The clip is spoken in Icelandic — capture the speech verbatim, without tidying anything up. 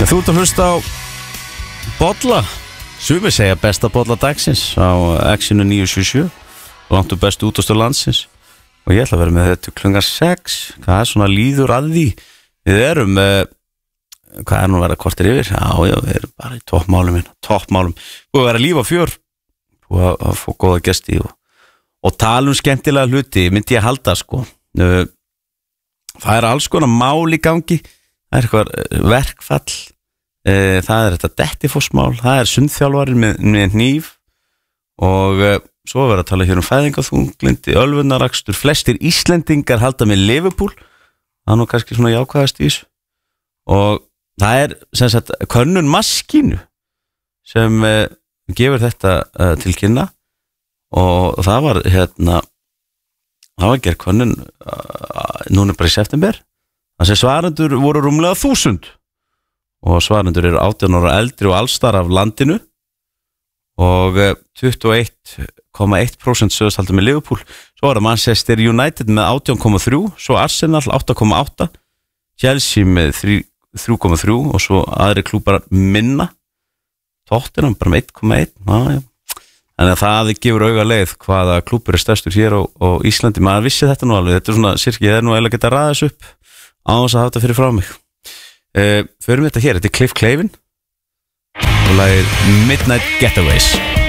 Þú ert að hlusta á Bolla, sumir segja besta bolla dagsins á X-inu níu sjö sjö, langt og bestu útastur landsins, og ég ætla að vera með þetta klungar sex. Hvað er svona líður að því? Við erum uh, hvað er nú að vera kortir yfir? Já, já, við erum bara í toppmálum hérna, toppmálum. Búið að vera líf á fjör, búið að, að fá góða gesti og, og tala um skemmtilega hluti, myndi ég halda sko. Uh, það er alls konar mál í gangi, það er eitthvað verkfall. Það er þetta dettifossmál, það er sundþjálfarinn með, með hníf og uh, svo verður að tala hér um fæðingarþunglindi, ölvunarakstur, flestir Íslendingar halda með Liverpool, það er nú kannski svona jákvæðast í þessu, og það er sem sagt könnun maskínu sem uh, gefur þetta uh, til kynna, og það var hérna það var gerð könnun uh, núna bara í september, þannig að svarendur voru rúmlega þúsund og svarendur eru átján ára eldri og allstar af landinu, og tuttugu og eitt komma eitt prósent sögðust halda með Liverpool. Svo var það Manchester United með átján komma þrjú, svo Arsenal átta komma átta, Chelsea með þrjú komma þrjú og svo aðri klúbar minna, Tottenham bara með eitt komma eitt. Já, já. Þannig að það gefur auga leið hvaða klúbur er stærstur hér á, á Íslandi. Maður vissi þetta nú alveg, þetta er svona sirki, ég er nú eiginlega geta að ræða þessu upp á þess að hafa þetta fyrir frá mig. Uh, Förum þetta hér, þetta er Cliff Clavin og lagið Midnight Getaways.